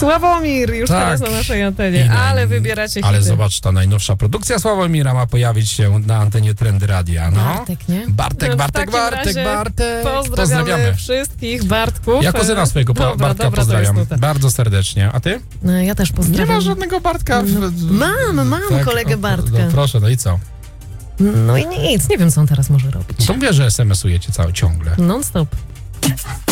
Sławomir już Tak. teraz na naszej antenie, ale wybieracie hity. Ale zobacz, ta najnowsza produkcja Sławomira ma pojawić się na antenie Trendy Radia. No. Bartek, nie? Bartek. Pozdrawiamy wszystkich Bartków. Jako syna swojego Bartka pozdrawiam. Bardzo serdecznie. A ty? No, ja też pozdrawiam. Nie ma żadnego Bartka? Mam Tak? kolegę Bartka. No, proszę, no i co? No i nic, nie wiem, co on teraz może robić. To mówię, że SMS-ujecie ciągle. Non stop.